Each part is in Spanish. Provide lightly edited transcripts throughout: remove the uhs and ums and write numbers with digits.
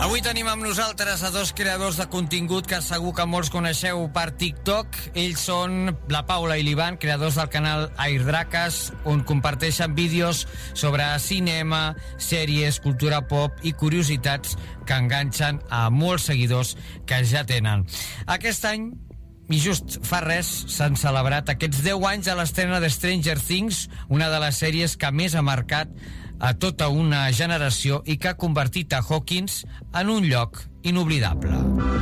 Avui tenim amb nosaltres a dos creadors de contingut que segur que molts coneixeu per TikTok. Ells són la Paula i l'Ivan, creadors del canal Airdraques, on comparteixen vídeos sobre cinema, sèries, cultura pop i curiositats que enganxen a molts seguidors que ja tenen. Aquest any, i just fa res, s'han celebrat aquests 10 anys de l'estrena de Stranger Things, una de les sèries que més ha marcat a tota una generació i que ha convertit a Hawkins en un lloc inoblidable.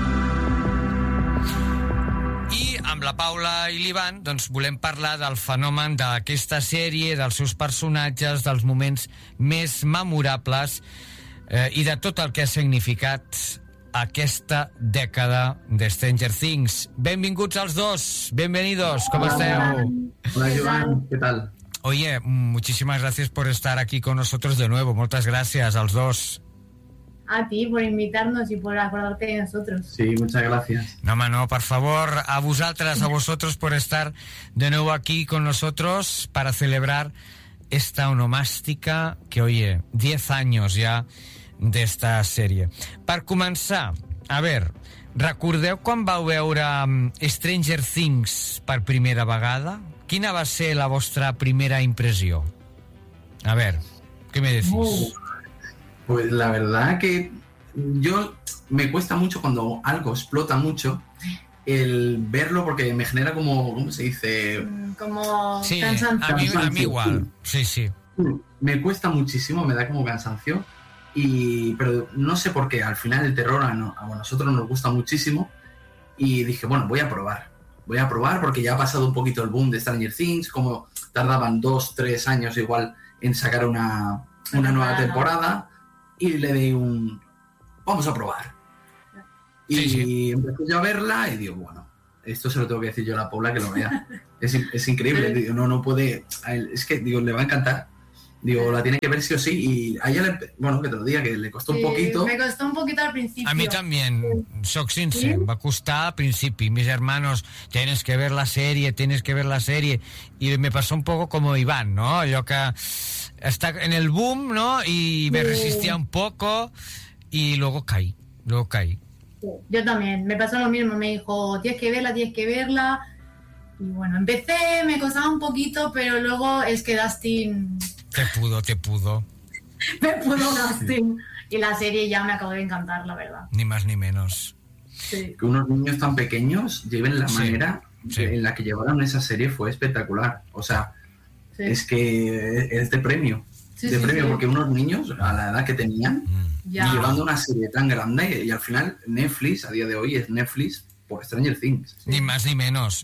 I amb la Paula i l'Ivan doncs, volem parlar del fenomen d'aquesta sèrie, dels seus personatges, dels moments més memorables i de tot el que ha significat aquesta dècada de Stranger Things. Benvinguts als dos, bienvenidos, ¿cómo esteu? Hola Joan, ¿qué tal? Oye, muchísimas gracias por estar aquí con nosotros de nuevo. Muchas gracias a los dos. A ti por invitarnos y por acordarte de nosotros. Sí, muchas gracias. No, mano, por favor, a vosotros por estar de nuevo aquí con nosotros para celebrar esta onomástica que, oye, 10 años ya d'esta sèrie. Per començar, a veure, recordeu quan vau veure Stranger Things per primera vegada? Quina va ser la vostra primera impresión? A ver, ¿qué me decís? Pues la verdad que yo me cuesta mucho cuando algo explota mucho el verlo porque me genera como, ¿cómo se dice? Como sí, cansancio. A mí igual, sí. Me cuesta muchísimo, me da como cansancio, pero no sé por qué, al final el terror a nosotros nos gusta muchísimo y dije, bueno, voy a probar porque ya ha pasado un poquito el boom de Stranger Things, como tardaban 2-3 años igual en sacar una nueva temporada y le di vamos a probar. Y empecé yo a verla y digo, bueno, esto se lo tengo que decir yo a la Paula que lo vea. Es increíble, digo, no puede, es que digo, le va a encantar. Digo, la tiene que ver sí o sí. Y a ella, que te lo diga, que le costó un poquito. Me costó un poquito al principio. A mí también, soc sincer, va costar al principio. Mis hermanos, tienes que ver la serie. Y me pasó un poco como Iván, ¿no? Yo que está en el boom, ¿no? Y me resistía un poco y luego caí. Yo también, me pasó lo mismo. Me dijo, tienes que verla. Y bueno, empecé, me costaba un poquito, pero luego es que Dustin... Te pudo. Me pudo Dustin. Y la serie ya me acabó de encantar, la verdad. Ni más ni menos. Sí. Que unos niños tan pequeños lleven la manera en la que llevaron esa serie fue espectacular. O sea, es que es de premio. Porque unos niños, a la edad que tenían, llevando una serie tan grande, y al final Netflix, a día de hoy, es Netflix por Stranger Things. Ni más ni menos.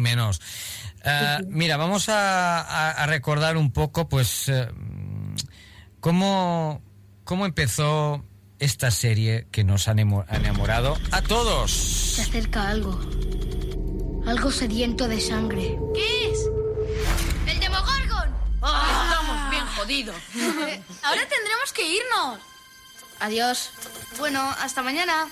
Mira, vamos a recordar un poco, pues, cómo empezó esta serie que nos ha enamorado a todos. Se acerca algo sediento de sangre. ¿Qué es? ¡El Demogorgon! Estamos bien jodidos. Ahora tendremos que irnos. Adiós. Bueno, hasta mañana.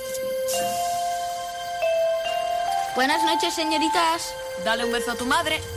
Buenas noches, señoritas. Dale un beso a tu madre.